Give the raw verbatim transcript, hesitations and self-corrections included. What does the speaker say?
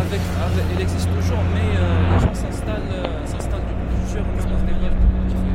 avec, avec- il existe toujours, mais euh, les gens s'installent, euh, s'installent depuis plusieurs millions de révoltes.